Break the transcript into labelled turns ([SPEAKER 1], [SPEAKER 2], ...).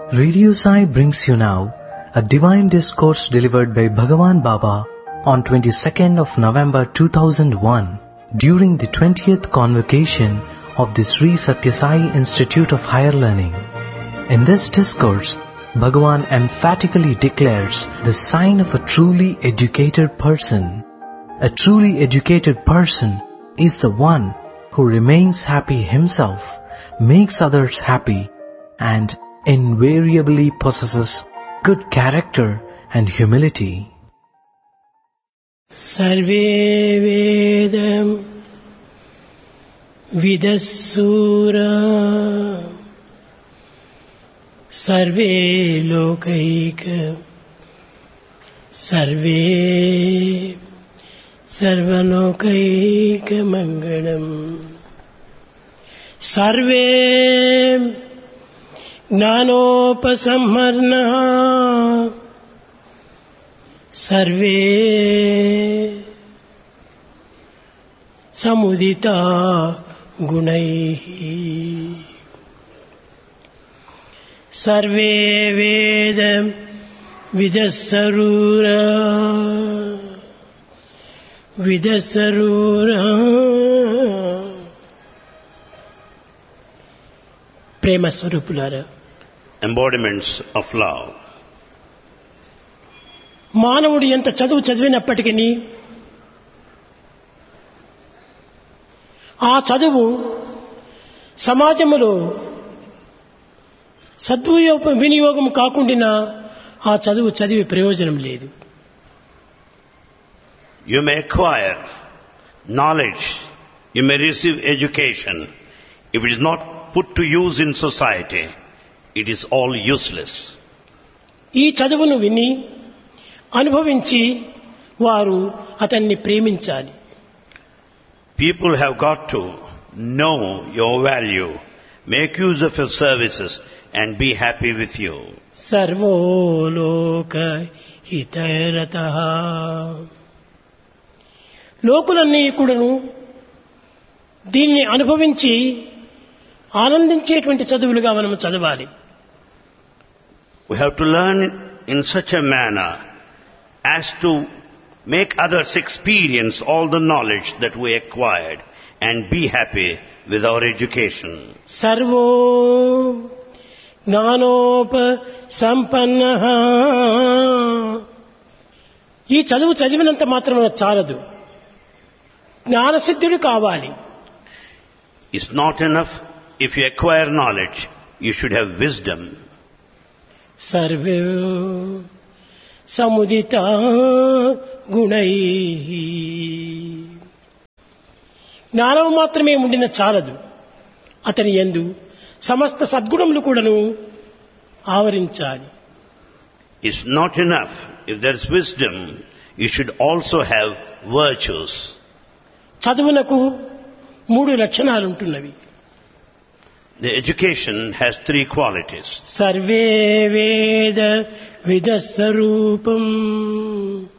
[SPEAKER 1] Radio Sai brings you now a divine discourse delivered by Bhagavan Baba on 22nd of November 2001 during the 20th convocation of the Sri Satya Sai Institute of Higher Learning. In this discourse, Bhagavan emphatically declares the sign of a truly educated person. A truly educated person is the one who remains happy himself, makes others happy, and invariably possesses good character and humility.
[SPEAKER 2] Sarve Vedam Vidassura Sarve Lokaika Sarve Sarvalokaika Mangalam Sarve Gnanopasammarna Sarve Samudita Gunaihi Sarve Vedam Vidassarura Prema Swarupulara,
[SPEAKER 3] embodiments of love.
[SPEAKER 2] మానవుడు ఎంత చదువు చదివినప్పటికీ ఆ చదువు సమాజంలో వినియోగం కాకుండా ఆ చదువు చదివి ప్రయోజనం లేదు.
[SPEAKER 3] You may acquire knowledge, you may receive education. If it is not put to use in society, it is all useless.
[SPEAKER 2] ఈ చదువును విని అనుభవించి వారు అతన్ని ప్రేమించాలి.
[SPEAKER 3] People have got to know your value, make use of your services and be happy with you.
[SPEAKER 2] సర్వోలోక హితరతః లోకులన్నీ కూడాను దీన్ని అనుభవించి ఆనందించేటువంటి చదువులుగా మనం చదవాలి.
[SPEAKER 3] We have to learn in such a manner as to make others experience all the knowledge that we acquired and be happy with our education.
[SPEAKER 2] Sarvo జ్ఞానోపసంపన్నః ఈ చదువు చదివినంత మాత్రమే చాలదు, జ్ఞానసిద్ధుడు కావాలి.
[SPEAKER 3] It's not enough if you acquire knowledge, you should have wisdom.
[SPEAKER 2] Survey సముదిత గుణైః జ్ఞానం మాత్రమే ఉండిన చాలదు, అతని యందు సమస్త సద్గుణములు కూడాను ఆవరించాలి.
[SPEAKER 3] It's not enough if there is wisdom, you should also have virtues.
[SPEAKER 2] చదువునకు 3 లక్షణాలు ఉంటున్నవి.
[SPEAKER 3] The education has 3 qualities.
[SPEAKER 2] Survey వేద విదస్వరూపం